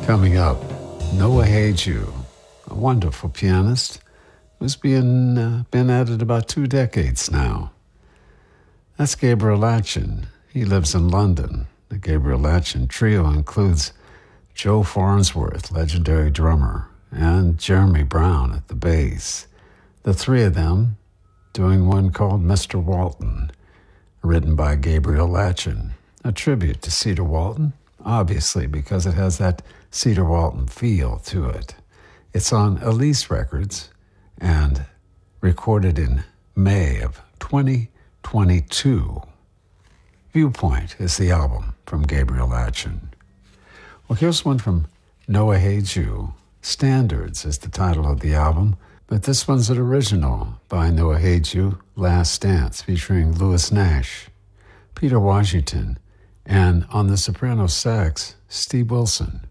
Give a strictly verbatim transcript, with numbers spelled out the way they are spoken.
Coming up, Noah Hagew, a wonderful pianist who's been, uh, been at it about two decades now. That's Gabriel Latchin. He lives in London. The Gabriel Latchin Trio includes Joe Farnsworth, legendary drummer, and Jeremy Brown at the bass. The three of them doing one called Mister Walton, written by Gabriel Latchin, a tribute to Cedar Walton, obviously because it has that Cedar Walton feel to it. It's on Elise Records and recorded in May of twenty twenty-two. Viewpoint is the album from Gabriel Latchin. Well, here's one from Noah Hagew. Standards is the title of the album, but this one's an original by Noah Hagew, Last Dance, featuring Louis Nash, Peter Washington, and on the soprano sax, Steve Wilson.